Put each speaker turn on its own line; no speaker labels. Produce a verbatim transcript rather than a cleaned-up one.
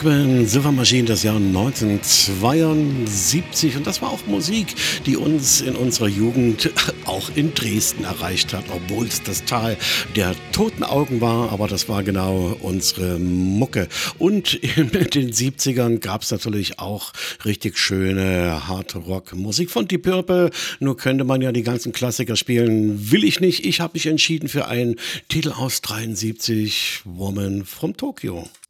Walkman, Silver Machine, das Jahr neunzehnhundertzweiundsiebzig. Und das war auch Musik, die uns in unserer Jugend auch in Dresden erreicht hat, obwohl es das Tal der toten Augen war. Aber das war genau unsere Mucke. Und in den siebzigern gab es natürlich auch richtig schöne Hard-Rock-Musik von Deep Purple. Nur könnte man ja die ganzen Klassiker spielen. Will ich nicht. Ich habe mich entschieden für einen Titel aus dreiundsiebzig, Woman from Tokyo.